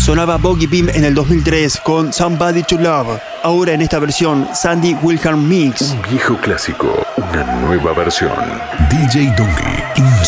Sonaba Boggy Beam en el 2003 con Somebody to Love. Ahora en esta versión, Sandy Wilhelm Mix. Un viejo clásico, una nueva versión. DJ Donkey.